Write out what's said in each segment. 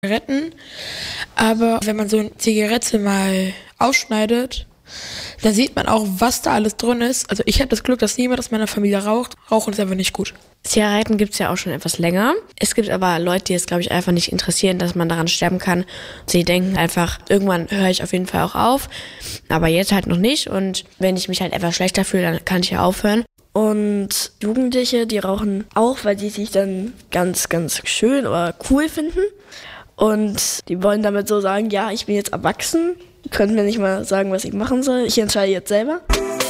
Zigaretten. Aber wenn man so eine Zigarette mal ausschneidet, dann sieht man auch, was da alles drin ist. Also ich habe das Glück, dass niemand aus meiner Familie raucht. Rauchen ist einfach nicht gut. Zigaretten gibt's ja auch schon etwas länger. Es gibt aber Leute, die es, glaube ich, einfach nicht interessieren, dass man daran sterben kann. Sie denken einfach, irgendwann höre ich auf jeden Fall auch auf. Aber jetzt halt noch nicht. Und wenn ich mich halt etwas schlechter fühle, dann kann ich ja aufhören. Und Jugendliche, die rauchen auch, weil die sich dann ganz, ganz schön oder cool finden. Und die wollen damit so sagen, ja, ich bin jetzt erwachsen. Die können mir nicht mal sagen, was ich machen soll. Ich entscheide jetzt selber.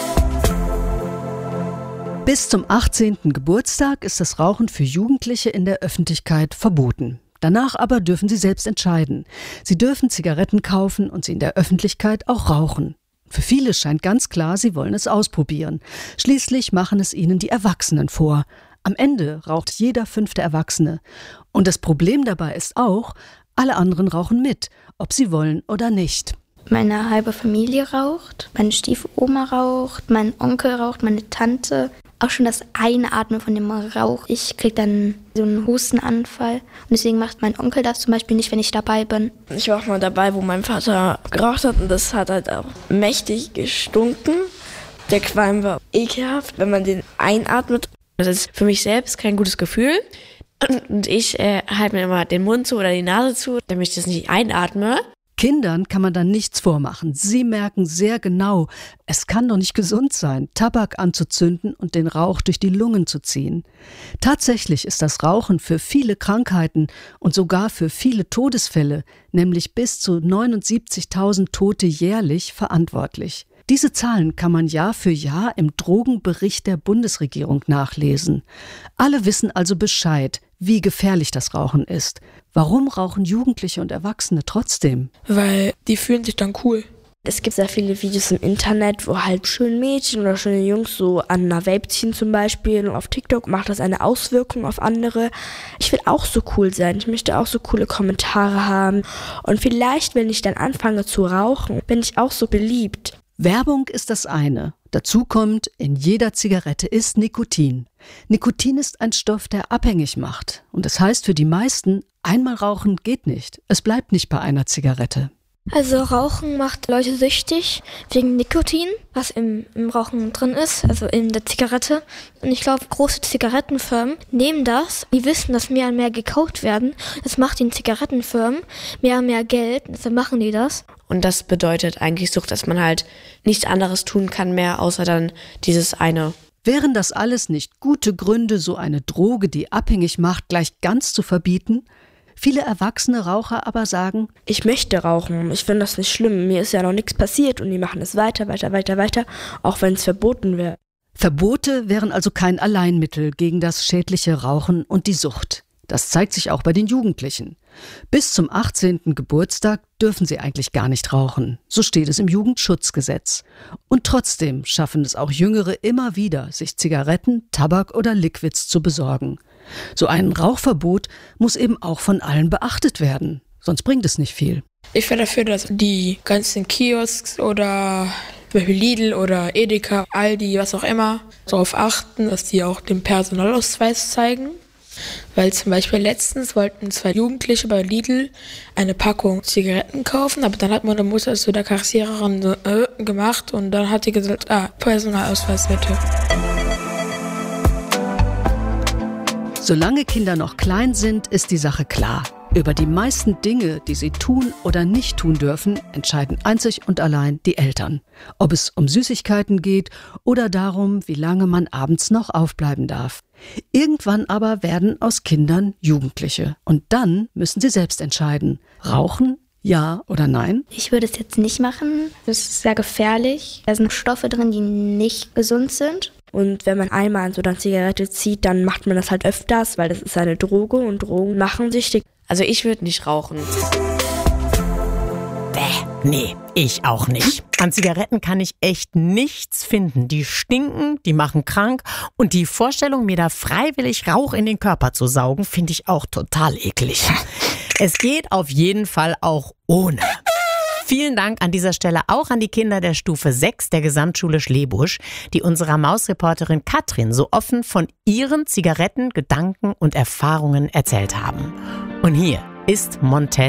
Bis zum 18. Geburtstag ist das Rauchen für Jugendliche in der Öffentlichkeit verboten. Danach aber dürfen sie selbst entscheiden. Sie dürfen Zigaretten kaufen und sie in der Öffentlichkeit auch rauchen. Für viele scheint ganz klar, sie wollen es ausprobieren. Schließlich machen es ihnen die Erwachsenen vor. Am Ende raucht jeder 5. Erwachsene. Und das Problem dabei ist auch, alle anderen rauchen mit, ob sie wollen oder nicht. Meine halbe Familie raucht, meine Stiefoma raucht, mein Onkel raucht, meine Tante. Auch schon das Einatmen von dem Rauch. Ich kriege dann so einen Hustenanfall. Und deswegen macht mein Onkel das zum Beispiel nicht, wenn ich dabei bin. Ich war auch mal dabei, wo mein Vater geraucht hat und das hat halt auch mächtig gestunken. Der Qualm war ekelhaft, wenn man den einatmet. Das ist für mich selbst kein gutes Gefühl. Und ich halte mir immer den Mund zu oder die Nase zu, damit ich das nicht einatme. Kindern kann man dann nichts vormachen. Sie merken sehr genau, es kann doch nicht gesund sein, Tabak anzuzünden und den Rauch durch die Lungen zu ziehen. Tatsächlich ist das Rauchen für viele Krankheiten und sogar für viele Todesfälle, nämlich bis zu 79.000 Tote jährlich, verantwortlich. Diese Zahlen kann man Jahr für Jahr im Drogenbericht der Bundesregierung nachlesen. Alle wissen also Bescheid, wie gefährlich das Rauchen ist. Warum rauchen Jugendliche und Erwachsene trotzdem? Weil die fühlen sich dann cool. Es gibt sehr viele Videos im Internet, wo halt schöne Mädchen oder schöne Jungs so an einer Vape ziehen zum Beispiel. Und auf TikTok macht das eine Auswirkung auf andere. Ich will auch so cool sein. Ich möchte auch so coole Kommentare haben. Und vielleicht, wenn ich dann anfange zu rauchen, bin ich auch so beliebt. Werbung ist das eine. Dazu kommt, in jeder Zigarette ist Nikotin. Nikotin ist ein Stoff, der abhängig macht. Und das heißt für die meisten, einmal rauchen geht nicht. Es bleibt nicht bei einer Zigarette. Also Rauchen macht Leute süchtig wegen Nikotin, was im Rauchen drin ist, also in der Zigarette. Und ich glaube, große Zigarettenfirmen nehmen das, die wissen, dass mehr und mehr gekauft werden. Das macht den Zigarettenfirmen mehr und mehr Geld, deshalb machen die das. Und das bedeutet eigentlich Sucht, dass man halt nichts anderes tun kann mehr, außer dann dieses eine. Wären das alles nicht gute Gründe, so eine Droge, die abhängig macht, gleich ganz zu verbieten? Viele erwachsene Raucher aber sagen, ich möchte rauchen, ich finde das nicht schlimm, mir ist ja noch nichts passiert und die machen es weiter, auch wenn es verboten wäre. Verbote wären also kein Alleinmittel gegen das schädliche Rauchen und die Sucht. Das zeigt sich auch bei den Jugendlichen. Bis zum 18. Geburtstag dürfen sie eigentlich gar nicht rauchen. So steht es im Jugendschutzgesetz. Und trotzdem schaffen es auch Jüngere immer wieder, sich Zigaretten, Tabak oder Liquids zu besorgen. So ein Rauchverbot muss eben auch von allen beachtet werden. Sonst bringt es nicht viel. Ich wäre dafür, dass die ganzen Kiosks oder zum Beispiel Lidl oder Edeka, Aldi, was auch immer, darauf achten, dass die auch den Personalausweis zeigen. Weil zum Beispiel letztens wollten 2 Jugendliche bei Lidl eine Packung Zigaretten kaufen, aber dann hat meine Mutter es zu der Kassiererin so gemacht und dann hat die gesagt, Personalausweis bitte. Solange Kinder noch klein sind, ist die Sache klar. Über die meisten Dinge, die sie tun oder nicht tun dürfen, entscheiden einzig und allein die Eltern. Ob es um Süßigkeiten geht oder darum, wie lange man abends noch aufbleiben darf. Irgendwann aber werden aus Kindern Jugendliche. Und dann müssen sie selbst entscheiden. Rauchen? Ja oder nein? Ich würde es jetzt nicht machen. Das ist sehr gefährlich. Da sind Stoffe drin, die nicht gesund sind. Und wenn man einmal an so einer Zigarette zieht, dann macht man das halt öfters, weil das ist eine Droge und Drogen machen süchtig. Also ich würde nicht rauchen. Nee, ich auch nicht. An Zigaretten kann ich echt nichts finden. Die stinken, die machen krank und die Vorstellung, mir da freiwillig Rauch in den Körper zu saugen, finde ich auch total eklig. Es geht auf jeden Fall auch ohne. Vielen Dank an dieser Stelle auch an die Kinder der Stufe 6 der Gesamtschule Schlebusch, die unserer Mausreporterin Katrin so offen von ihren Zigaretten, Gedanken und Erfahrungen erzählt haben. Und hier ist Montez